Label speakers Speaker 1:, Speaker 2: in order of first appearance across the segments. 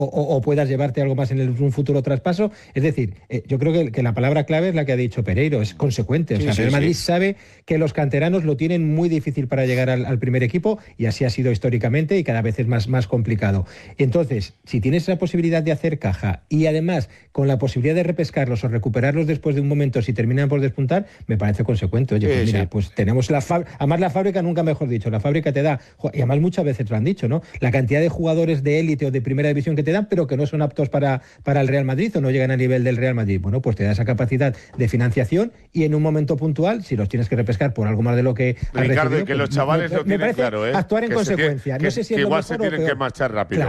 Speaker 1: o puedas llevarte algo más en un futuro traspaso. Es decir, yo creo que la palabra clave es la que ha dicho Pereiro, es consecuente. O sea, Real Madrid sabe que los canteranos lo tienen muy difícil para llegar al primer equipo, y así ha sido históricamente y cada vez es más complicado. Entonces, si tienes la posibilidad de hacer caja y además con la posibilidad de repescarlos o recuperarlos después de un momento si terminan por despuntar, me parece consecuente. Oye, pues mira, pues tenemos además la fábrica, nunca mejor dicho, la fábrica te da, y además muchas veces lo han dicho, ¿no? La cantidad de jugadores de élite o de primera división que te dan, pero que no son aptos para el Real Madrid o no llegan a nivel del Real Madrid. Bueno, pues te da esa capacidad de financiación y en un momento puntual, si los tienes que repescar por algo más de lo que has
Speaker 2: Ricardo,
Speaker 1: recibido,
Speaker 2: y que
Speaker 1: pues
Speaker 2: los chavales lo tienen claro,
Speaker 1: actuar en consecuencia. No sé si es lo
Speaker 2: igual
Speaker 1: mejor
Speaker 2: se tienen que marchar rápido.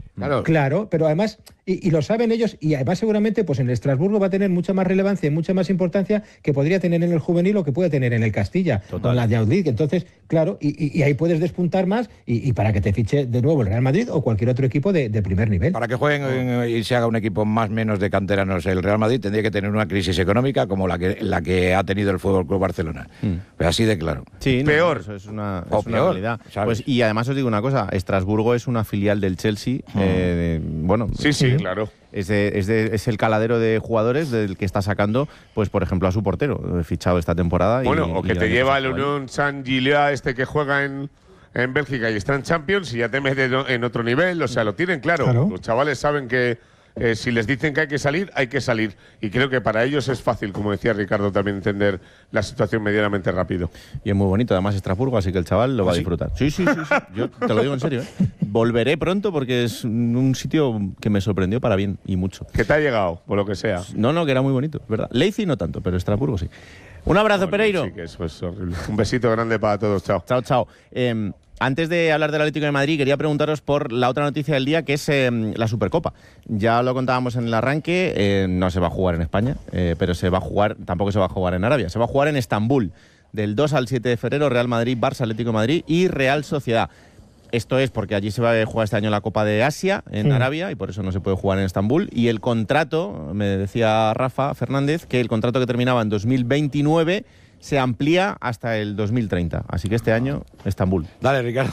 Speaker 1: Claro, pero además, y lo saben ellos, y además seguramente pues en el Estrasburgo va a tener mucha más relevancia y mucha más importancia que podría tener en el juvenil o que puede tener en el Castilla, con la Youth League. Entonces, claro, y ahí puedes despuntar más y para que te fiche de nuevo el Real Madrid o cualquier otro equipo de primer nivel.
Speaker 3: Para que jueguen y se haga un equipo más o menos de canteranos el Real Madrid, tendría que tener una crisis económica como la que ha tenido el Fútbol Club Barcelona. Pero así de claro.
Speaker 4: Sí,
Speaker 2: peor.
Speaker 4: Eso es una
Speaker 3: peor,
Speaker 4: realidad.
Speaker 3: ¿sabes?
Speaker 4: Pues, y además os digo una cosa, Estrasburgo es una filial del Chelsea. Bueno,
Speaker 2: sí, claro.
Speaker 4: Es el caladero de jugadores del que está sacando, pues por ejemplo, a su portero, fichado esta temporada.
Speaker 2: O que te lleva el Unión Saint-Gilloise que juega en Bélgica y está en Champions y ya te metes en otro nivel. O sea, lo tienen claro. Los chavales saben que si les dicen que hay que salir, hay que salir. Y creo que para ellos es fácil, como decía Ricardo, también entender la situación medianamente rápido.
Speaker 4: Y es muy bonito, además, Estrasburgo, así que el chaval lo va a disfrutar. Sí. Yo te lo digo en serio, ¿eh? Volveré pronto porque es un sitio que me sorprendió para bien y mucho.
Speaker 2: ¿Qué te ha llegado, por lo que sea?
Speaker 4: No, que era muy bonito, ¿verdad? Leipzig no tanto, pero Estrasburgo sí. Un abrazo, Pereiro.
Speaker 2: Sí, que eso es horrible. Un besito grande para todos. Chao.
Speaker 4: Chao. Antes de hablar del Atlético de Madrid, quería preguntaros por la otra noticia del día, que es la Supercopa. Ya lo contábamos en el arranque, no se va a jugar en España, pero tampoco se va a jugar en Arabia. Se va a jugar en Estambul, del 2 al 7 de febrero, Real Madrid, Barça, Atlético de Madrid y Real Sociedad. Esto es porque allí se va a jugar este año la Copa de Asia, en Arabia, y por eso no se puede jugar en Estambul. Y el contrato, me decía Rafa Fernández, que el contrato que terminaba en 2029... se amplía hasta el 2030. Así que este año, Estambul.
Speaker 3: Dale, Ricardo.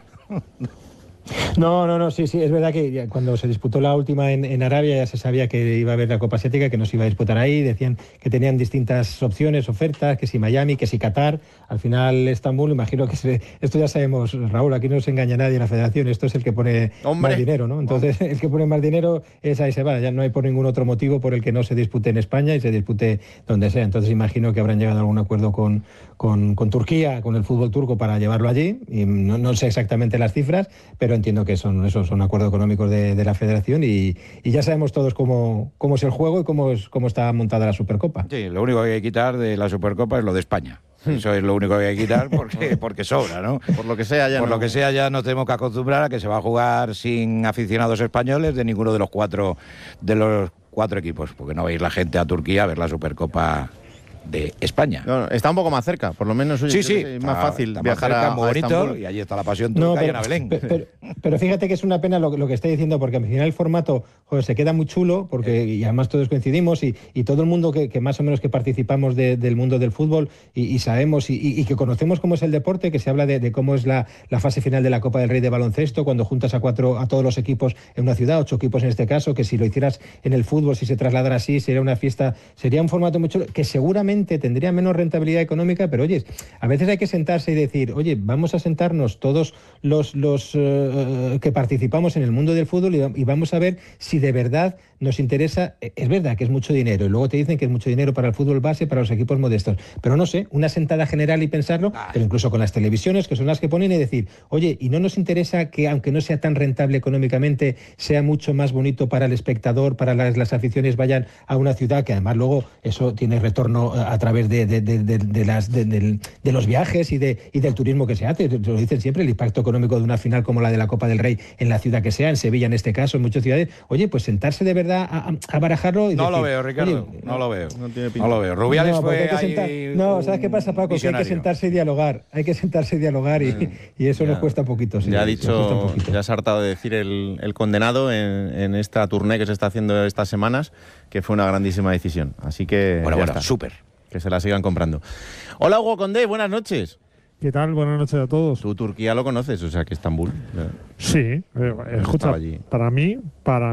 Speaker 1: No, sí, es verdad que cuando se disputó la última en Arabia ya se sabía que iba a haber la Copa Asiática, que no se iba a disputar ahí, decían que tenían distintas opciones, ofertas, que si Miami, que si Qatar, al final Estambul, imagino que esto ya sabemos, Raúl, aquí no se engaña nadie en la federación, esto es el que pone más dinero, ¿no? Entonces el que pone más dinero es ahí se va, ya no hay por ningún otro motivo por el que no se dispute en España y se dispute donde sea. Entonces imagino que habrán llegado a algún acuerdo con Turquía, con el fútbol turco para llevarlo allí, y no sé exactamente las cifras, pero entiendo que son acuerdos económicos de la federación y ya sabemos todos cómo es el juego y cómo está montada la Supercopa.
Speaker 3: Sí, lo único que hay que quitar de la Supercopa es lo de España. Eso es lo único que hay que quitar porque sobra, ¿no?
Speaker 4: Por lo que sea
Speaker 3: ya nos tenemos que acostumbrar a que se va a jugar sin aficionados españoles de ninguno de los cuatro equipos, porque no veis la gente a Turquía a ver la Supercopa de España.
Speaker 4: No, está un poco más cerca, por lo menos es más fácil viajar a Estambul.
Speaker 3: Y allí está la pasión turca y Ana Belén.
Speaker 1: Pero fíjate que es una pena lo que está diciendo, porque al final el formato se queda muy chulo, porque y además todos coincidimos y todo el mundo que más o menos que participamos del mundo del fútbol y sabemos y que conocemos cómo es el deporte, que se habla de cómo es la fase final de la Copa del Rey de baloncesto, cuando juntas a todos los equipos en una ciudad, 8 equipos en este caso, que si lo hicieras en el fútbol, si se trasladara así, sería una fiesta, sería un formato muy chulo, que seguramente tendría menos rentabilidad económica, pero oye, a veces hay que sentarse y decir, oye, vamos a sentarnos todos los que participamos en el mundo del fútbol y vamos a ver si de verdad nos interesa. Es verdad que es mucho dinero y luego te dicen que es mucho dinero para el fútbol base, para los equipos modestos, pero no sé, una sentada general y pensarlo, pero incluso con las televisiones, que son las que ponen, y decir, oye, ¿y no nos interesa que, aunque no sea tan rentable económicamente, sea mucho más bonito para el espectador, para las aficiones vayan a una ciudad que además luego eso tiene retorno a través de los viajes y del turismo que se hace? Lo dicen siempre, el impacto económico de una final como la de la Copa del Rey en la ciudad que sea, en Sevilla en este caso, en muchas ciudades. Oye, pues sentarse de verdad a barajarlo y
Speaker 3: no
Speaker 1: decir,
Speaker 3: lo veo, Ricardo,
Speaker 1: oye,
Speaker 3: no lo veo.
Speaker 4: No lo veo.
Speaker 3: Rubiales fue ahí
Speaker 1: ¿sabes qué pasa, Paco? Que hay que sentarse y dialogar. Y eso nos cuesta poquito. Sí,
Speaker 4: ya has hartado de decir el condenado en esta tournée que se está haciendo estas semanas, que fue una grandísima decisión. Así que
Speaker 3: bueno, súper.
Speaker 4: Que se la sigan comprando. Hola, Hugo Condé, buenas noches.
Speaker 5: ¿Qué tal? Buenas noches a todos.
Speaker 4: Tú Turquía lo conoces, o sea que Estambul.
Speaker 5: Sí, escucha, para mí